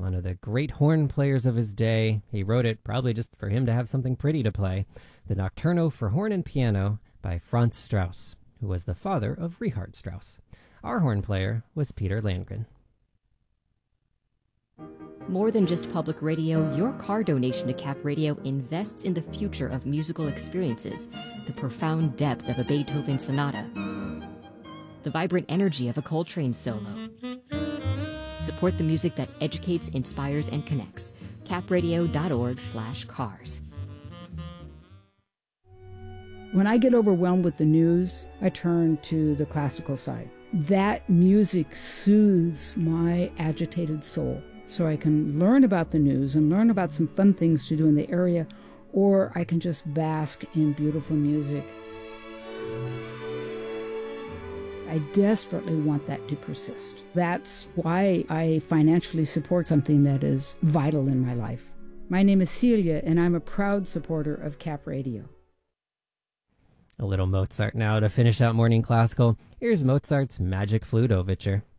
one of the great horn players of his day. He wrote it probably just for him to have something pretty to play. The Nocturno for Horn and Piano by Franz Strauss, who was the father of Richard Strauss. Our horn player was Peter Landgren. More than just public radio, your car donation to Cap Radio invests in the future of musical experiences, the profound depth of a Beethoven sonata, the vibrant energy of a Coltrane solo. Support the music that educates, inspires, and connects. capradio.org/cars. When I get overwhelmed with the news, I turn to the classical side. That music soothes my agitated soul. So I can learn about the news and learn about some fun things to do in the area, or I can just bask in beautiful music. I desperately want that to persist. That's why I financially support something that is vital in my life. My name is Celia, and I'm a proud supporter of Cap Radio. A little Mozart now to finish out Morning Classical. Here's Mozart's Magic Flute Overture.